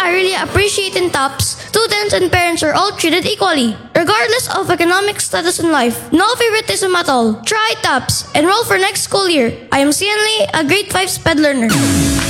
I really appreciate in TOPS, students and parents are all treated equally, regardless of economic status in life. No favoritism at all. Try TOPS. Enroll for next school year. I am Cian Lee, a grade 5 SPED learner.